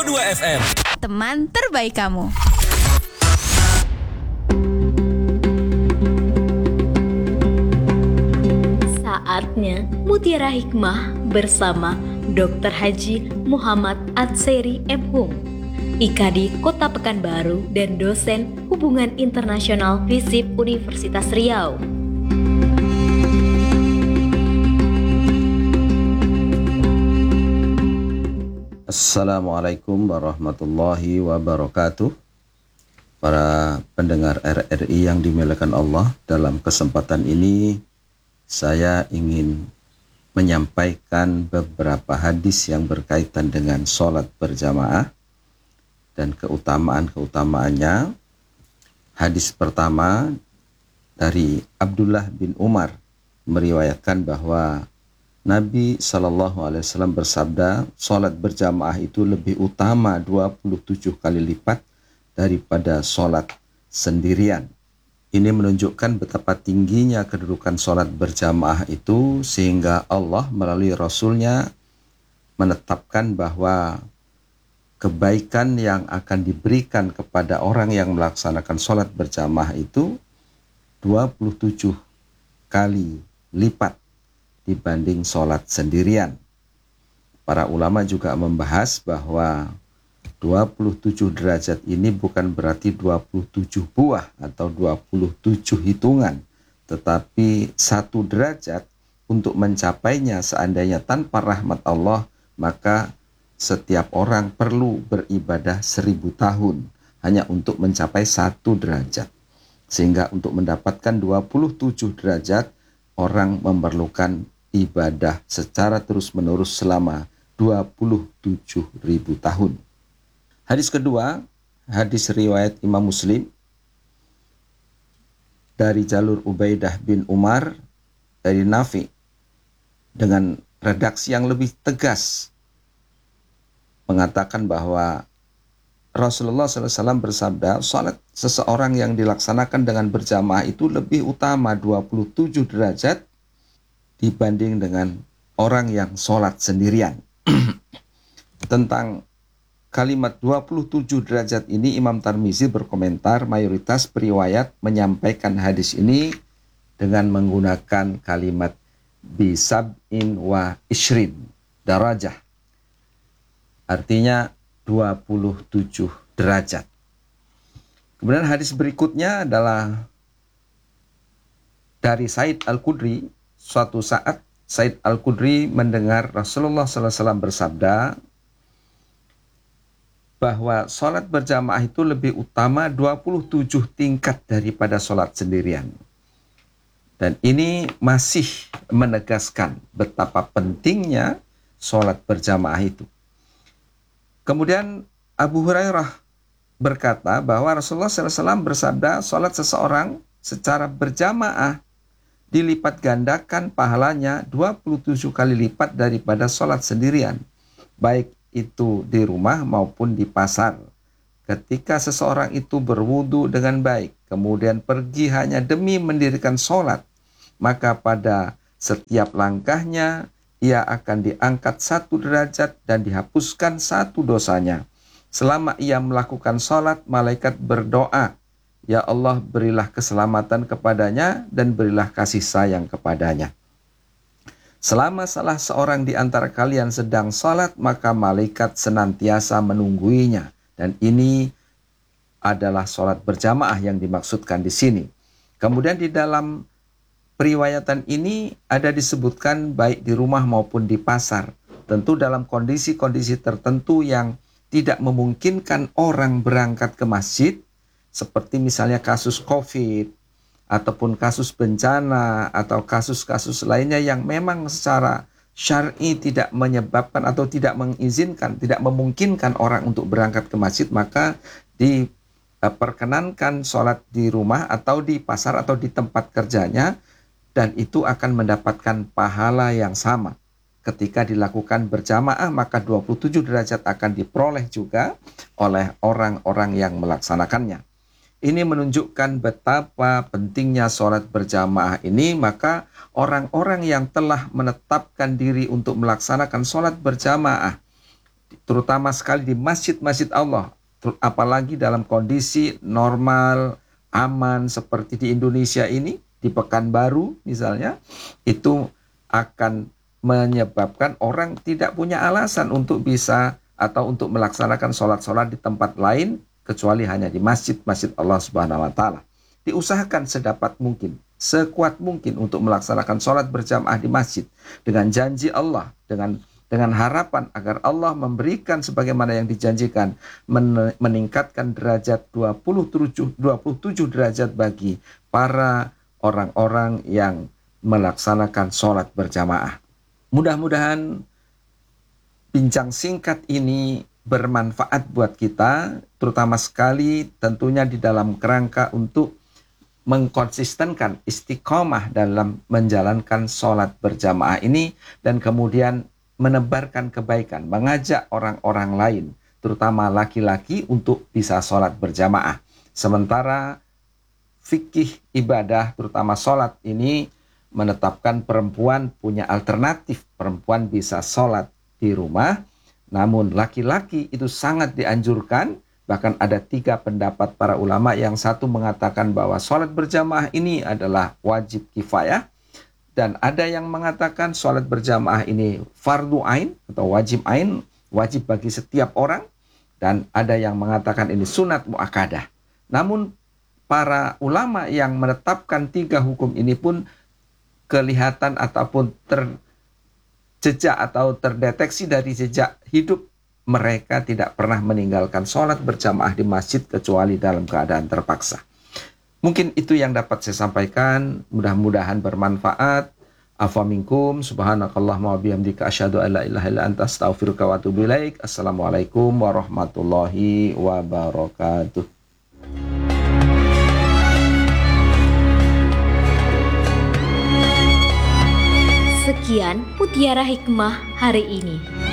102 FM. Teman terbaik kamu. Saatnya Mutiara Hikmah bersama Dr. Haji Muhammad Atseri M.Hum, IKADI Kota Pekanbaru dan dosen Hubungan Internasional FISIP Universitas Riau. Assalamualaikum warahmatullahi wabarakatuh. Para pendengar RRI yang dimuliakan Allah, dalam kesempatan ini saya ingin menyampaikan beberapa hadis yang berkaitan dengan sholat berjamaah dan keutamaan-keutamaannya. Hadis pertama dari Abdullah bin Umar meriwayatkan bahwa Nabi SAW bersabda, sholat berjamaah itu lebih utama 27 kali lipat daripada sholat sendirian. Ini menunjukkan betapa tingginya kedudukan sholat berjamaah itu, sehingga Allah melalui Rasulnya menetapkan bahwa kebaikan yang akan diberikan kepada orang yang melaksanakan sholat berjamaah itu 27 kali lipat dibanding sholat sendirian. Para ulama juga membahas bahwa 27 derajat ini bukan berarti 27 buah atau 27 hitungan, tetapi 1 derajat untuk mencapainya seandainya tanpa rahmat Allah, maka setiap orang perlu beribadah 1000 tahun hanya untuk mencapai 1 derajat. Sehingga untuk mendapatkan 27 derajat, orang memerlukan ibadah secara terus-menerus selama 27.000 tahun. Hadis kedua, hadis riwayat Imam Muslim dari jalur Ubaidah bin Umar dari Nafi dengan redaksi yang lebih tegas, mengatakan bahwa Rasulullah SAW bersabda, salat seseorang yang dilaksanakan dengan berjamaah itu lebih utama 27 derajat dibanding dengan orang yang sholat sendirian. Tentang kalimat 27 derajat ini, Imam Tirmizi berkomentar mayoritas periwayat menyampaikan hadis ini dengan menggunakan kalimat bisab'in wa ishrin darajah. Artinya 27 derajat. Kemudian hadis berikutnya adalah dari Said Al-Khudri. Suatu saat Said Al-Khudri mendengar Rasulullah SAW bersabda bahwa sholat berjamaah itu lebih utama 27 tingkat daripada sholat sendirian. Dan ini masih menegaskan betapa pentingnya sholat berjamaah itu. Kemudian Abu Hurairah berkata bahwa Rasulullah SAW bersabda, sholat seseorang secara berjamaah dilipat gandakan pahalanya 27 kali lipat daripada sholat sendirian, baik itu di rumah maupun di pasar. Ketika seseorang itu berwudu dengan baik, kemudian pergi hanya demi mendirikan sholat, maka pada setiap langkahnya ia akan diangkat 1 derajat dan dihapuskan 1 dosanya. Selama ia melakukan sholat, malaikat berdoa, ya Allah, berilah keselamatan kepadanya dan berilah kasih sayang kepadanya. Selama salah seorang di antara kalian sedang sholat, maka malaikat senantiasa menungguinya. Dan ini adalah sholat berjamaah yang dimaksudkan di sini. Kemudian di dalam periwayatan ini ada disebutkan baik di rumah maupun di pasar. Tentu dalam kondisi-kondisi tertentu yang tidak memungkinkan orang berangkat ke masjid, seperti misalnya kasus COVID, ataupun kasus bencana, atau kasus-kasus lainnya yang memang secara syar'i tidak menyebabkan atau tidak mengizinkan, tidak memungkinkan orang untuk berangkat ke masjid, maka diperkenankan sholat di rumah atau di pasar atau di tempat kerjanya, dan itu akan mendapatkan pahala yang sama. Ketika dilakukan berjamaah, maka 27 derajat akan diperoleh juga oleh orang-orang yang melaksanakannya. Ini menunjukkan betapa pentingnya sholat berjamaah ini, maka orang-orang yang telah menetapkan diri untuk melaksanakan sholat berjamaah terutama sekali di masjid-masjid Allah, apalagi dalam kondisi normal, aman seperti di Indonesia ini, di Pekanbaru misalnya, itu akan menyebabkan orang tidak punya alasan untuk bisa atau untuk melaksanakan sholat-sholat di tempat lain kecuali hanya di masjid-masjid Allah Subhanahu wa Ta'ala. Diusahakan sedapat mungkin, sekuat mungkin untuk melaksanakan sholat berjamaah di masjid dengan janji Allah, dengan harapan agar Allah memberikan sebagaimana yang dijanjikan, meningkatkan derajat 27 derajat bagi para orang-orang yang melaksanakan sholat berjamaah. Mudah-mudahan bincang singkat ini bermanfaat buat kita, terutama sekali tentunya di dalam kerangka untuk mengkonsistenkan istiqomah dalam menjalankan sholat berjamaah ini, dan kemudian menebarkan kebaikan, mengajak orang-orang lain, terutama laki-laki, untuk bisa sholat berjamaah. Sementara fikih ibadah, terutama sholat ini, menetapkan perempuan punya alternatif. Perempuan bisa sholat di rumah, namun laki-laki itu sangat dianjurkan. Bahkan ada 3 pendapat para ulama. Yang satu mengatakan bahwa sholat berjamaah ini adalah wajib kifayah, dan ada yang mengatakan sholat berjamaah ini fardu ain atau wajib ain, wajib bagi setiap orang, dan ada yang mengatakan ini sunat muakkadah. Namun para ulama yang menetapkan 3 hukum ini pun kelihatan ataupun terjejak atau terdeteksi dari jejak hidup mereka tidak pernah meninggalkan sholat berjamaah di masjid kecuali dalam keadaan terpaksa. Mungkin itu yang dapat saya sampaikan, mudah-mudahan bermanfaat. Afa minkum, subhanakallahumma wa bihamdika asyhadu an la ilaha illa anta astaghfiruka wa atubu ilaik. Assalamualaikum warahmatullahi wabarakatuh. Sekian Mutiara Hikmah hari ini.